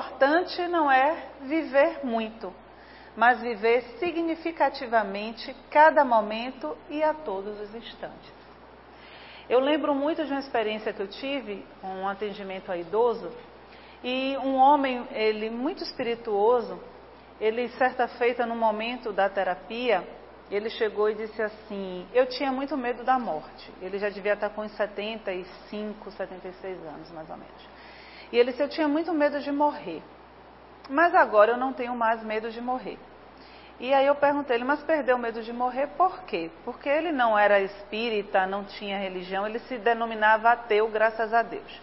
importante não é viver muito, mas viver significativamente cada momento e a todos os instantes. Eu lembro muito de uma experiência que eu tive, um atendimento a idoso, e um homem, ele muito espirituoso, ele certa feita no momento da terapia, ele chegou e disse assim, eu tinha muito medo da morte. Ele já devia estar com uns 75, 76 anos, mais ou menos. E ele disse, eu tinha muito medo de morrer. Mas agora eu não tenho mais medo de morrer. E aí eu perguntei ele, mas perdeu o medo de morrer por quê? Porque ele não era espírita, não tinha religião, ele se denominava ateu, graças a Deus.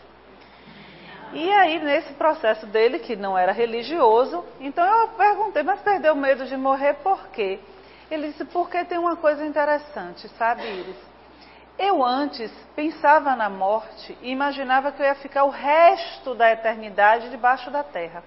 E aí, nesse processo dele, que não era religioso, então eu perguntei, mas perdeu o medo de morrer por quê? Ele disse, porque tem uma coisa interessante, sabe, Iris? Eu antes pensava na morte e imaginava que eu ia ficar o resto da eternidade debaixo da terra.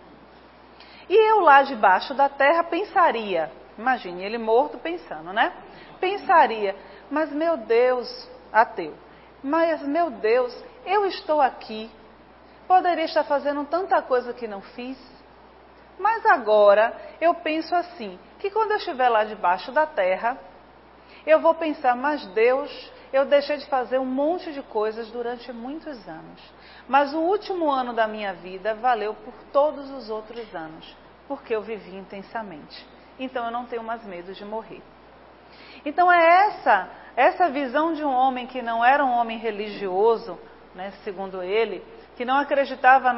E eu lá debaixo da terra pensaria, imagine, ele morto pensando, né? Pensaria, mas meu Deus, ateu, mas meu Deus, eu estou aqui, poderia estar fazendo tanta coisa que não fiz. Mas agora eu penso assim, que quando eu estiver lá debaixo da terra, eu vou pensar, mas Deus, eu deixei de fazer um monte de coisas durante muitos anos. Mas o último ano da minha vida valeu por todos os outros anos, porque eu vivi intensamente. Então eu não tenho mais medo de morrer. Então é essa visão de um homem que não era um homem religioso, né, segundo ele, que não acreditava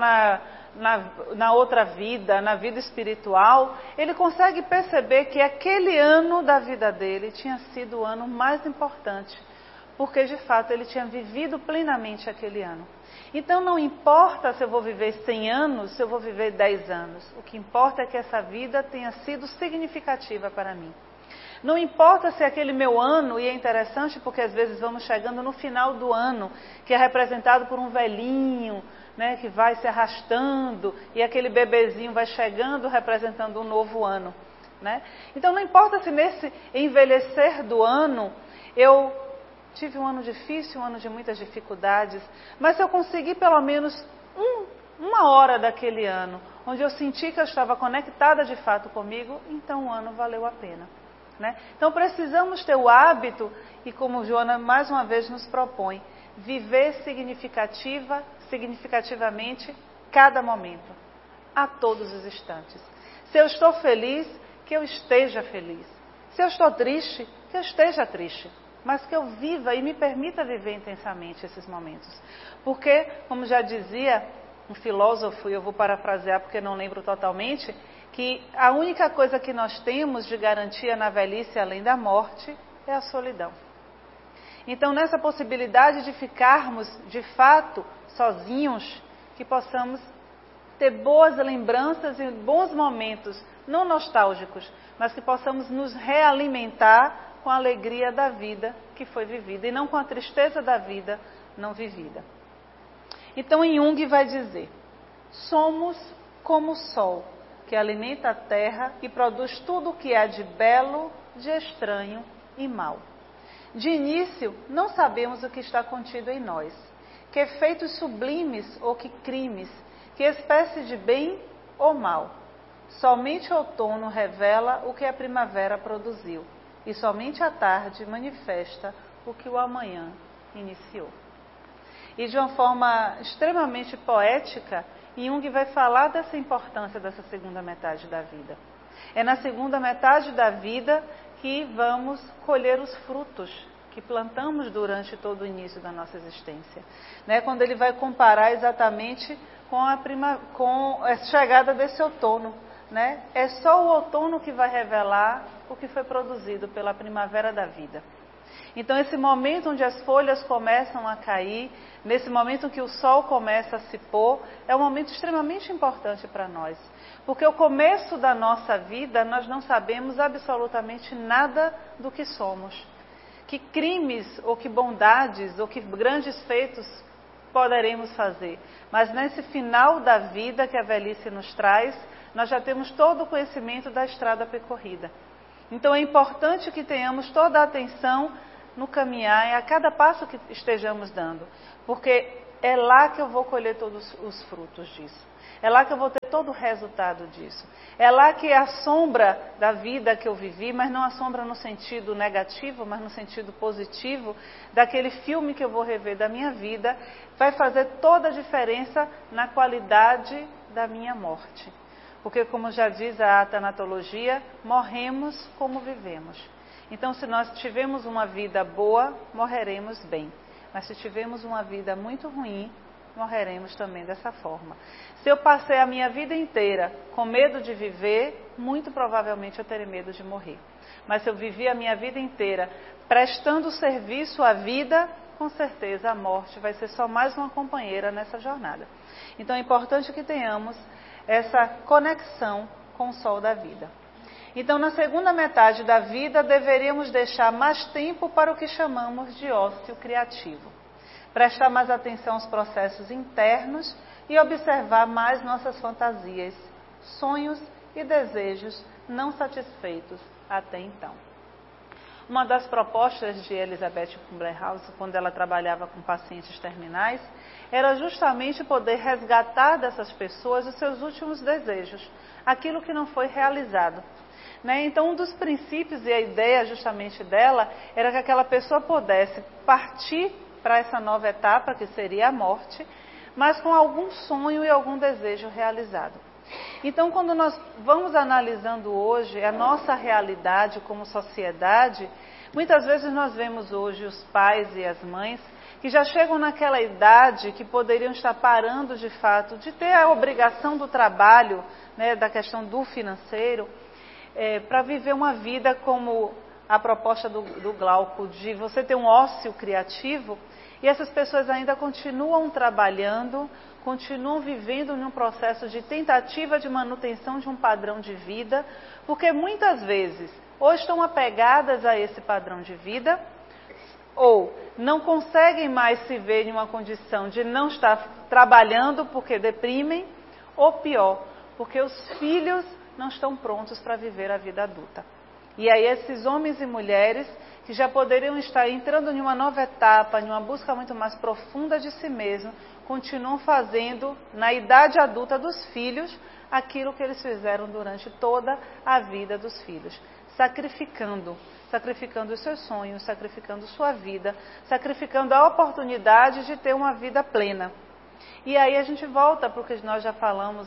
na outra vida, na vida espiritual, ele consegue perceber que aquele ano da vida dele tinha sido o ano mais importante, porque de fato ele tinha vivido plenamente aquele ano. Então não importa se eu vou viver 100 anos, se eu vou viver 10 anos, o que importa é que essa vida tenha sido significativa para mim. Não importa se aquele meu ano, e é interessante porque às vezes vamos chegando no final do ano, que é representado por um velhinho, né, que vai se arrastando, e aquele bebezinho vai chegando representando um novo ano. Né? Então não importa se nesse envelhecer do ano, eu tive um ano difícil, um ano de muitas dificuldades, mas se eu conseguir pelo menos uma hora daquele ano, onde eu senti que eu estava conectada de fato comigo, então o ano valeu a pena. Né? Então precisamos ter o hábito, e como Joana mais uma vez nos propõe, viver significativamente cada momento, a todos os instantes. Se eu estou feliz, que eu esteja feliz. Se eu estou triste, que eu esteja triste. Mas que eu viva e me permita viver intensamente esses momentos. Porque, como já dizia um filósofo, e eu vou parafrasear porque não lembro totalmente, que a única coisa que nós temos de garantia na velhice, além da morte, é a solidão. Então, nessa possibilidade de ficarmos, de fato, sozinhos, que possamos ter boas lembranças e bons momentos, não nostálgicos, mas que possamos nos realimentar com a alegria da vida que foi vivida e não com a tristeza da vida não vivida. Então, Jung vai dizer, somos como o sol, que alimenta a terra e produz tudo o que há de belo, de estranho e mau. De início, não sabemos o que está contido em nós, que efeitos sublimes ou que crimes, que espécie de bem ou mal. Somente o outono revela o que a primavera produziu, e somente a tarde manifesta o que o amanhã iniciou. E de uma forma extremamente poética, Jung vai falar dessa importância dessa segunda metade da vida. É na segunda metade da vida que vamos colher os frutos que plantamos durante todo o início da nossa existência. Né? Quando ele vai comparar exatamente com a chegada desse outono. Né? É só o outono que vai revelar o que foi produzido pela primavera da vida. Então, esse momento onde as folhas começam a cair, nesse momento que o sol começa a se pôr, é um momento extremamente importante para nós. Porque o começo da nossa vida, nós não sabemos absolutamente nada do que somos. Que crimes, ou que bondades, ou que grandes feitos poderemos fazer. Mas nesse final da vida que a velhice nos traz, nós já temos todo o conhecimento da estrada percorrida. Então, é importante que tenhamos toda a atenção no caminhar e a cada passo que estejamos dando, porque é lá que eu vou colher todos os frutos disso. É lá que eu vou ter todo o resultado disso. É lá que a sombra da vida que eu vivi, mas não a sombra no sentido negativo, mas no sentido positivo, daquele filme que eu vou rever da minha vida, vai fazer toda a diferença na qualidade da minha morte. Porque, como já diz a tanatologia, morremos como vivemos. Então, se nós tivermos uma vida boa, morreremos bem. Mas se tivermos uma vida muito ruim, morreremos também dessa forma. Se eu passei a minha vida inteira com medo de viver, muito provavelmente eu terei medo de morrer. Mas se eu vivi a minha vida inteira prestando serviço à vida, com certeza a morte vai ser só mais uma companheira nessa jornada. Então é importante que tenhamos essa conexão com o sol da vida. Então, na segunda metade da vida, deveríamos deixar mais tempo para o que chamamos de ócio criativo. Prestar mais atenção aos processos internos e observar mais nossas fantasias, sonhos e desejos não satisfeitos até então. Uma das propostas de Elizabeth Kubler-Ross, quando ela trabalhava com pacientes terminais, era justamente poder resgatar dessas pessoas os seus últimos desejos, aquilo que não foi realizado. Então, um dos princípios e a ideia justamente dela era que aquela pessoa pudesse partir para essa nova etapa, que seria a morte, mas com algum sonho e algum desejo realizado. Então, quando nós vamos analisando hoje a nossa realidade como sociedade, muitas vezes nós vemos hoje os pais e as mães que já chegam naquela idade que poderiam estar parando de fato de ter a obrigação do trabalho, da questão do financeiro, para viver uma vida como a proposta do Glauco, de você ter um ócio criativo, e essas pessoas ainda continuam trabalhando, continuam vivendo num processo de tentativa de manutenção de um padrão de vida, porque muitas vezes ou estão apegadas a esse padrão de vida, ou não conseguem mais se ver em uma condição de não estar trabalhando porque deprimem, ou pior, porque os filhos não estão prontos para viver a vida adulta. E aí esses homens e mulheres que já poderiam estar entrando em uma nova etapa, em uma busca muito mais profunda de si mesmo, continuam fazendo, na idade adulta dos filhos, aquilo que eles fizeram durante toda a vida dos filhos. Sacrificando os seus sonhos, sacrificando sua vida, sacrificando a oportunidade de ter uma vida plena. E aí a gente volta para o que nós já falamos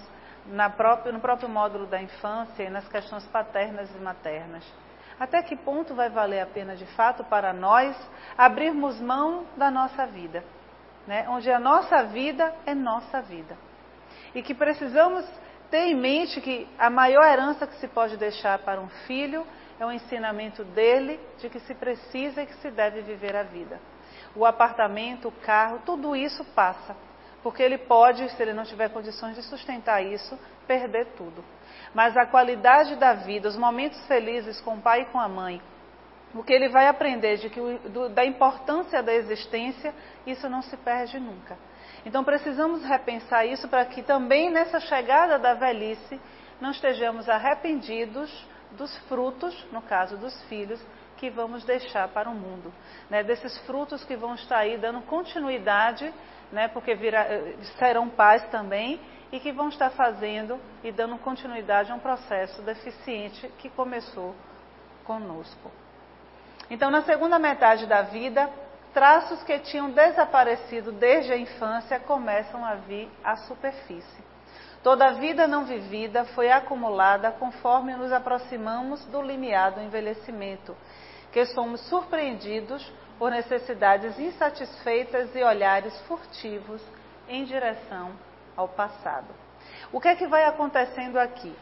no próprio módulo da infância e nas questões paternas e maternas. Até que ponto vai valer a pena de fato para nós abrirmos mão da nossa vida, onde a nossa vida é nossa vida. E que precisamos ter em mente que a maior herança que se pode deixar para um filho é o ensinamento dele de que se precisa e que se deve viver a vida. O apartamento, o carro, tudo isso passa. Porque ele pode, se ele não tiver condições de sustentar isso, perder tudo. Mas a qualidade da vida, os momentos felizes com o pai e com a mãe, o que ele vai aprender da importância da existência, isso não se perde nunca. Então precisamos repensar isso para que também nessa chegada da velhice não estejamos arrependidos dos frutos, no caso dos filhos, que vamos deixar para o mundo. Desses frutos que vão estar aí dando continuidade, porque serão pais também, e que vão estar fazendo e dando continuidade a um processo deficiente que começou conosco. Então, na segunda metade da vida, traços que tinham desaparecido desde a infância começam a vir à superfície. Toda a vida não vivida foi acumulada conforme nos aproximamos do limiar do envelhecimento, que somos surpreendidos por necessidades insatisfeitas e olhares furtivos em direção ao passado. O que é que vai acontecendo aqui?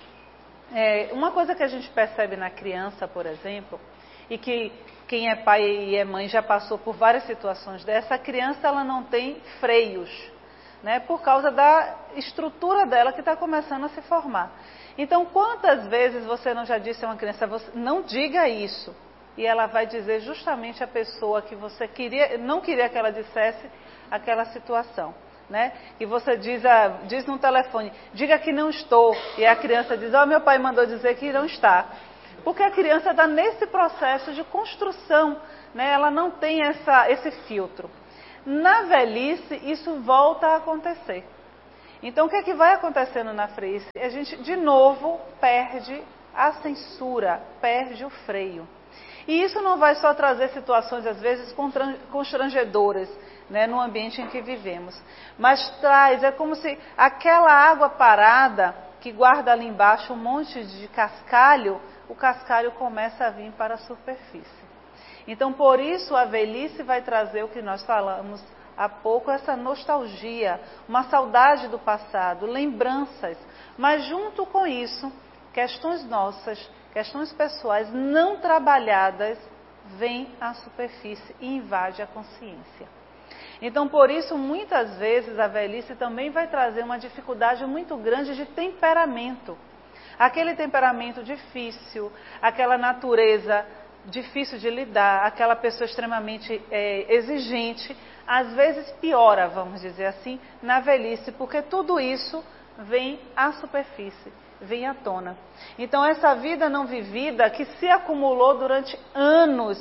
Uma coisa que a gente percebe na criança, por exemplo, e que quem é pai e é mãe já passou por várias situações dessa, a criança ela não tem freios, por causa da estrutura dela que está começando a se formar. Então, quantas vezes você não já disse a uma criança, não diga isso, e ela vai dizer justamente a pessoa que você não queria que ela dissesse aquela situação. E você diz no telefone, diga que não estou, e a criança diz, meu pai mandou dizer que não está. Porque a criança está nesse processo de construção, ela não tem esse filtro. Na velhice, isso volta a acontecer. Então, o que é que vai acontecendo na velhice? A gente, de novo, perde a censura, perde o freio. E isso não vai só trazer situações, às vezes, constrangedoras, né, no ambiente em que vivemos. Mas traz, é como se aquela água parada, que guarda ali embaixo um monte de cascalho, o cascalho começa a vir para a superfície. Então, por isso, a velhice vai trazer o que nós falamos há pouco, essa nostalgia, uma saudade do passado, lembranças. Mas, junto com isso, questões nossas, questões pessoais não trabalhadas, vêm à superfície e invade a consciência. Então, por isso, muitas vezes, a velhice também vai trazer uma dificuldade muito grande de temperamento. Aquele temperamento difícil, aquela natureza difícil de lidar, aquela pessoa extremamente exigente, às vezes piora, vamos dizer assim, na velhice, porque tudo isso vem à superfície, vem à tona. Então, essa vida não vivida, que se acumulou durante anos,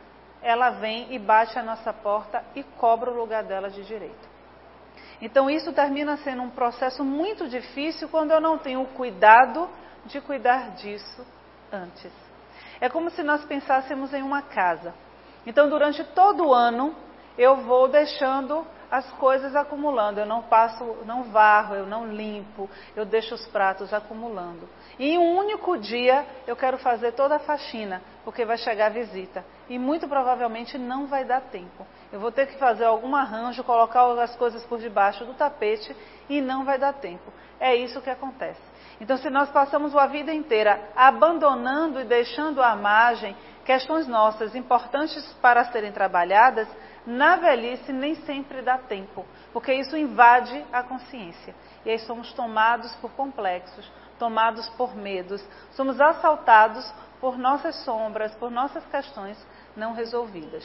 ela vem e bate à nossa porta e cobra o lugar dela de direito. Então, isso termina sendo um processo muito difícil quando eu não tenho o cuidado de cuidar disso antes. É como se nós pensássemos em uma casa. Então, durante todo o ano, eu vou deixando as coisas acumulando. Eu não varro, eu não limpo, eu deixo os pratos acumulando. E em um único dia, eu quero fazer toda a faxina, porque vai chegar a visita. E muito provavelmente não vai dar tempo. Eu vou ter que fazer algum arranjo, colocar as coisas por debaixo do tapete e não vai dar tempo. É isso que acontece. Então, se nós passamos a vida inteira abandonando e deixando à margem questões nossas importantes para serem trabalhadas, na velhice nem sempre dá tempo, porque isso invade a consciência. E aí somos tomados por complexos, tomados por medos, somos assaltados por nossas sombras, por nossas questões não resolvidas.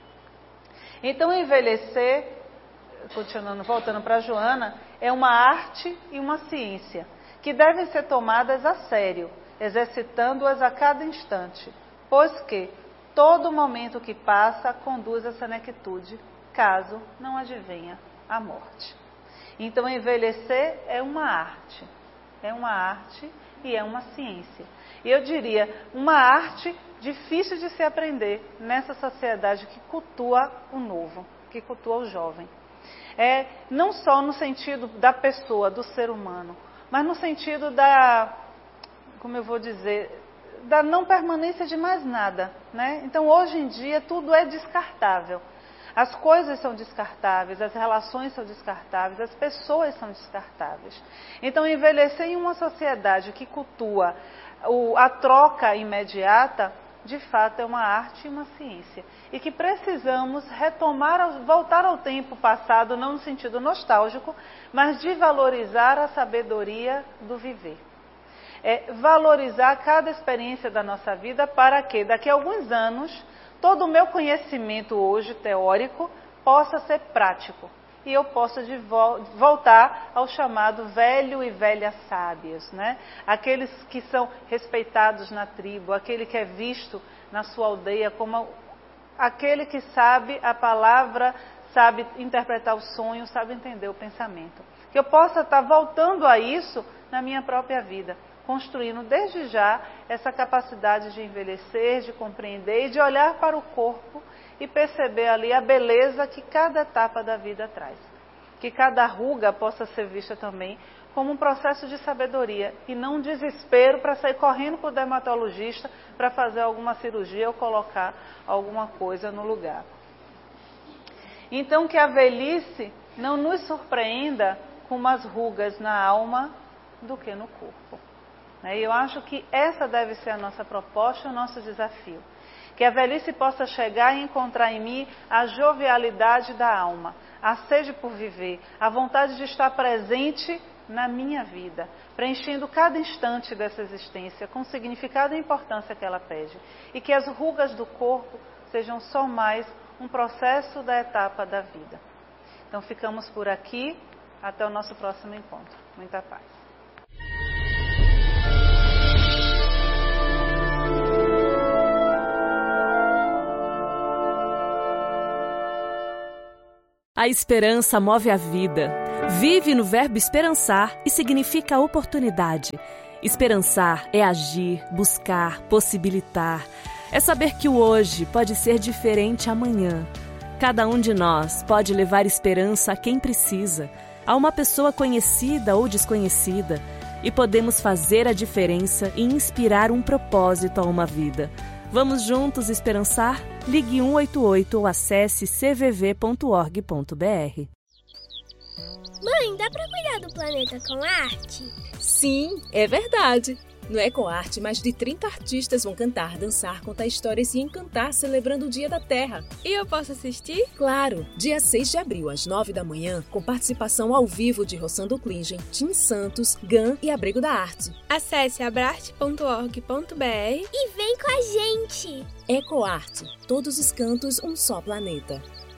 Então, envelhecer, continuando, voltando para a Joana, é uma arte e uma ciência, que devem ser tomadas a sério, exercitando-as a cada instante, pois que todo momento que passa conduz a senectude, caso não advenha a morte. Então, envelhecer é uma arte e é uma ciência. E eu diria, uma arte difícil de se aprender nessa sociedade que cultua o novo, que cultua o jovem. Não só no sentido da pessoa, do ser humano, mas no sentido da, como eu vou dizer, da não permanência de mais nada, né? Então, hoje em dia, tudo é descartável. As coisas são descartáveis, as relações são descartáveis, as pessoas são descartáveis. Então, envelhecer em uma sociedade que cultua a troca imediata, de fato, é uma arte e uma ciência. E que precisamos voltar ao tempo passado, não no sentido nostálgico, mas de valorizar a sabedoria do viver. Valorizar cada experiência da nossa vida para que, daqui a alguns anos, todo o meu conhecimento hoje teórico possa ser prático. E eu possa voltar ao chamado velho e velha sábios, né? Aqueles que são respeitados na tribo, aquele que é visto na sua aldeia como aquele que sabe a palavra, sabe interpretar o sonho, sabe entender o pensamento. Que eu possa estar voltando a isso na minha própria vida, construindo desde já essa capacidade de envelhecer, de compreender e de olhar para o corpo e perceber ali a beleza que cada etapa da vida traz. Que cada ruga possa ser vista também como um processo de sabedoria e não um desespero para sair correndo para o dermatologista para fazer alguma cirurgia ou colocar alguma coisa no lugar. Então, que a velhice não nos surpreenda com umas rugas na alma do que no corpo. E eu acho que essa deve ser a nossa proposta, o nosso desafio. Que a velhice possa chegar e encontrar em mim a jovialidade da alma, a sede por viver, a vontade de estar presente na minha vida, preenchendo cada instante dessa existência com o significado e importância que ela pede. E que as rugas do corpo sejam só mais um processo da etapa da vida. Então ficamos por aqui, até o nosso próximo encontro. Muita paz. A esperança move a vida. Vive no verbo esperançar e significa oportunidade. Esperançar é agir, buscar, possibilitar. É saber que o hoje pode ser diferente amanhã. Cada um de nós pode levar esperança a quem precisa, a uma pessoa conhecida ou desconhecida, e podemos fazer a diferença e inspirar um propósito a uma vida. Vamos juntos esperançar? Ligue 188 ou acesse cvv.org.br. Mãe, dá pra cuidar do planeta com arte? Sim, é verdade. No EcoArte, mais de 30 artistas vão cantar, dançar, contar histórias e encantar celebrando o Dia da Terra. E eu posso assistir? Claro! Dia 6 de abril, às 9 da manhã, com participação ao vivo de Rossando Klingen, Tim Santos, GAN e Abrigo da Arte. Acesse abrarte.org.br e vem com a gente! EcoArte. Todos os cantos, um só planeta.